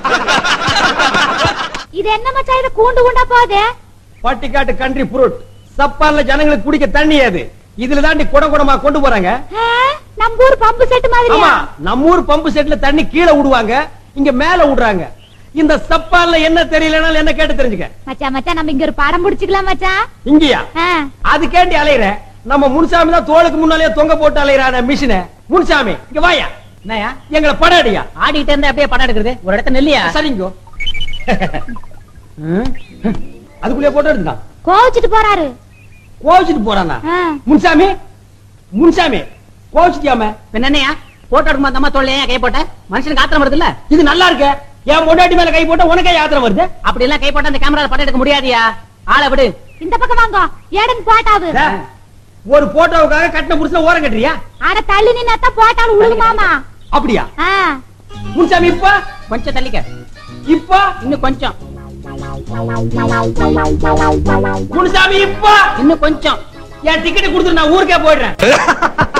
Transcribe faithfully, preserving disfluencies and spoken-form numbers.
இது என்ன மச்சான், இது கூண்டு கூண்டா போகுது? பட்டிக்காட்டு கண்ட்ரி ஃப்ரூட். சப்பான்ல ஜனங்களுக்கு குடிக்க தண்ணி அது. இதுல தாண்டி குடம் குடமா கொண்டு போறாங்க. நம்ம ஊர் பம்பு செட் மாதிரி. ஆமா, நம்ம ஊர் பம்பு செட்ல தண்ணி கீழே விடுவாங்க, இங்க மேல விடுறாங்க. இந்த சப்பான்ல என்ன தெரியலனாலும் என்ன கேட்டு தெரிஞ்சுக்க. மச்சான் மச்சான், நம்ம இங்க ஒரு படம் முடிச்சுக்கலாம் மச்சான். இங்கயா? அது கேண்டி அலையற. நம்ம முன்சாமி தான் தோளுக்கு முன்னாலே தொங்க போட்டு அலையறான மிஷினை. முன்சாமி இங்க வாயா. என்னயா? எங்களை படம் அடியா. ஆடிட்டு இருந்தா அப்படியே படம் எடுக்கிறது. ஒரு இடத்துல நெல்லியா? சரிங்கோ. அதுக்குள்ளே போட்டோ எடுத்துட்டான். கோவிச்சிட்டு போறாரு. கோவிச்சிட்டு போறானா? முன்சாமி முன்சாமி கோவிச்சிட்டியாம? என்னையா போட்டோ எடுக்கும் அந்த அம்மா தோல்லையா கை போட்ட? மனுஷனுக்கு ஆத்திரம் வருது இல்ல? இது நல்லா இருக்கு. என் பொண்டாட்டி மேல கை போட்ட உனக்கே ஆத்திரம் வருது. அப்படி எல்லாம் கை போட்ட அந்த கேமரால படம் எடுக்க முடியாதியா. ஆளை விடு. இந்த பக்கம் வாங்க. ஏடன் போட்டாவு. ஒரு போட்டோவுக்காக கட்டின புடிச்ச ஓரம் கட்டுறியா? அட தள்ளி நின்னாத்த போட்டாலும் உழுகுமாமா. அப்படியா? முன்சாமி இப்ப கொஞ்சம் தள்ளிக்க. இப்ப இன்னும் கொஞ்சம். முன்சாமி இப்ப இன்னும் கொஞ்சம். என் டிக்கெட் கொடுத்துட்டு நான் ஊருக்கே போயிடுறேன்.